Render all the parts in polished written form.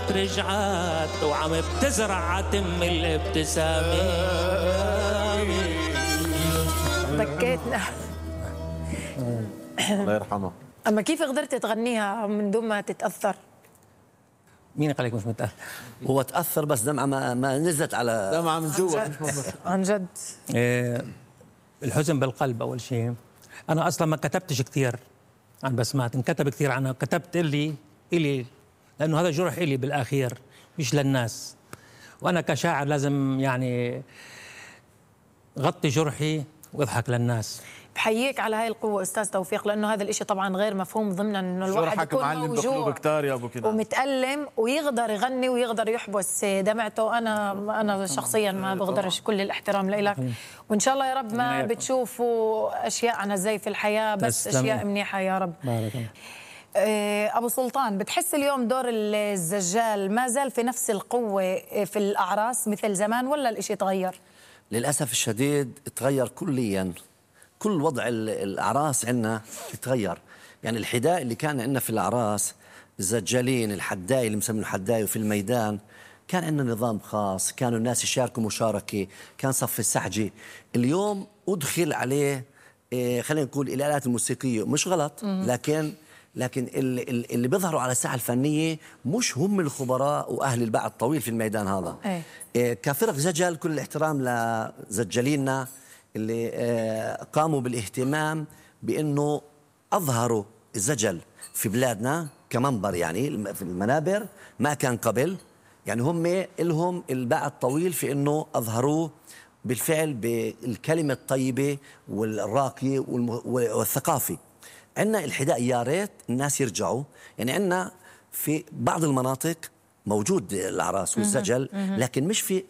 رجعت وعم بتزرع عتم الابتسامة. بكيتنا. الله يرحمه. أما كيف قدرت تغنيها من دون ما تتأثر؟ مين قال لك مش متأثر؟ هو تأثر بس دمعة ما نزلت على دمعة من جوا. عن جد. الحزن بالقلب أول شيء. أنا أصلا ما كتبتش كثير عن بسمات، انكتب كثير عنها، كتبت إلي لأنه هذا جرح إلي بالأخير مش للناس، وأنا كشاعر لازم يعني غطي جرحي واضحك للناس. بحييك على هاي القوة أستاذ توفيق، لأنه هذا الإشي طبعا غير مفهوم ضمنا، إنه الواحد يكون موجوع كتار يا أبو كنان ومتألم ويقدر يغني ويقدر يحبس دمعته. أنا شخصيا ما بقدرش، كل الاحترام لك، وإن شاء الله يا رب ما بتشوفوا أشياء عنا زي في الحياة، بس أشياء منيحة يا رب. بارك الله. أبو سلطان، بتحس اليوم دور الزجال ما زال في نفس القوة في الأعراس مثل زمان ولا الإشي تغير؟ للأسف الشديد تغير كليا. كل وضع الأعراس عندنا يتغير. يعني الحداء اللي كان عندنا في الأعراس، الزجالين الحداي اللي مسمينه حداي وفي الميدان، كان عندنا نظام خاص، كانوا الناس يشاركوا مشاركة، كان صف السحجة. اليوم أدخل عليه خلينا نقول الآلات الموسيقية، مش غلط، لكن اللي بيظهروا على الساحة الفنية مش هم الخبراء وأهل الباع الطويل في الميدان هذا. كفرق زجل كل الاحترام لزجالينا اللي قاموا بالاهتمام بأنه أظهروا الزجل في بلادنا كمنبر، يعني في المنابر ما كان قبل. يعني هم لهم الباع الطويل في أنه أظهروه بالفعل بالكلمة الطيبة والراقية والثقافي. عندنا الحداء يا ريت الناس يرجعوا، يعني عندنا في بعض المناطق موجود الأعراس والزجل، لكن مش في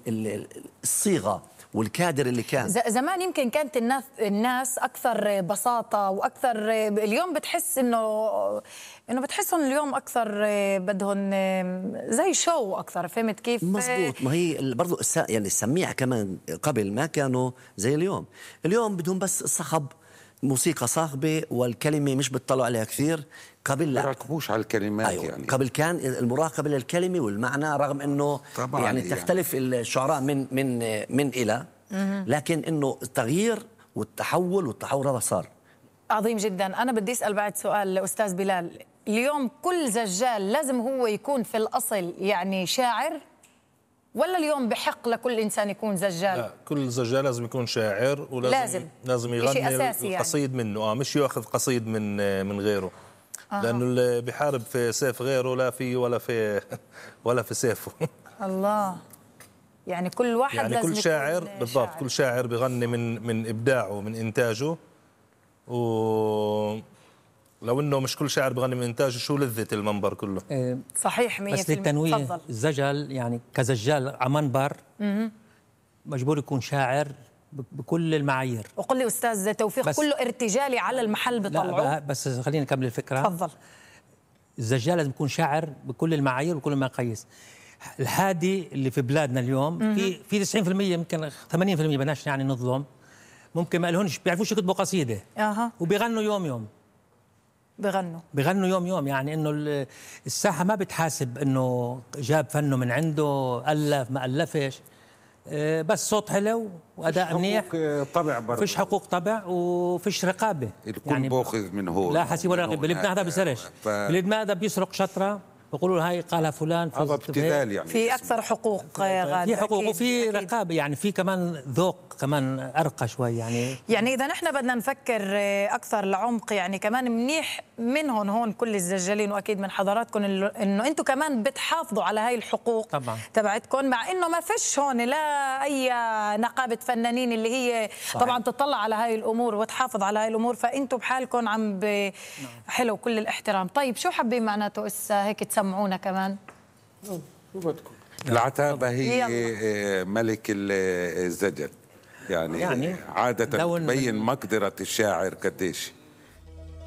الصيغة والكادر اللي كان زمان. يمكن كانت الناس اكثر بساطه واكثر. اليوم بتحس انه بتحسهم اليوم اكثر بدهم زي شو اكثر، فهمت كيف؟ مزبوط. ما هي برضو يعني السميع كمان قبل ما كانوا زي اليوم بدهم بس الصخب، موسيقى صاخبة والكلمة مش بتطلعوا عليها كثير. قبل لا يراقبوش على الكلمات. أيوة. يعني قبل كان المراقبة للكلمة والمعنى، رغم انه يعني تختلف الشعراء من إلى، لكن انه التغيير والتحول هذا صار عظيم جدا. انا بدي اسال بعد سؤال استاذ بلال، اليوم كل زجال لازم هو يكون في الاصل يعني شاعر، ولا اليوم بحق لكل انسان يكون زجال؟ لا، كل زجال لازم يكون شاعر، ولازم يغني القصيد يعني. منه مش ياخذ قصيد من غيره. لانه اللي بيحارب في سيف غيره لا في ولا في سيفه. الله. يعني كل واحد يعني لازم كل شاعر بالضبط، كل شاعر بيغني من ابداعه من انتاجه. ولو انه مش كل شاعر بغني من انتاجه، شو لذة المنبر كله؟ صحيح 100%. بس للتنويه، الزجل يعني كزجال على منبر مجبور يكون شاعر بكل المعايير. وقل لي استاذ توفيق، كله ارتجالي على المحل بطلعه؟ بس خلينا نكمل الفكره. تفضل. الزجال لازم يكون شاعر بكل المعايير وكل المقاييس. الحادي اللي في بلادنا اليوم في 90% يمكن 80% بدناش يعني نظلم، ممكن ما لهمش بيعرفوش يكتبوا قصيده وبيغنوا يوم بيغنوا يوم. يعني انه الساحه ما بتحاسب انه جاب فنه من عنده، الف ما الفش، بس صوت حلو واداء منيح. طبع برضه، فيش حقوق طبع وفيش رقابه. الكل يعني باخذ من هون، لا حسيب ولا رقابه. اللي هذا بيسرش، اللي هذا بيسرق شطره بيقولوا هاي قالها فلان. هذا ابتذال يعني. في اكثر حقوق في حقوق وفي رقابه، يعني في كمان ذوق كمان ارقى شوي. يعني اذا نحن بدنا نفكر اكثر لعمق، يعني كمان منيح منهم هون كل الزجالين واكيد من حضراتكم انه انتم كمان بتحافظوا على هاي الحقوق طبعا تبعتكم، مع انه ما فيش هون لا اي نقابه فنانين اللي هي صحيح. طبعا تطلع على هاي الامور وتحافظ على هاي الامور، فانتم بحالكم عم حلو، كل الاحترام. طيب شو حابين معناته هيك تسمعونا كمان؟ شو بدكم؟ العتابة هي ملك الزجل، يعني عادة تبين مقدرة الشاعر قديش.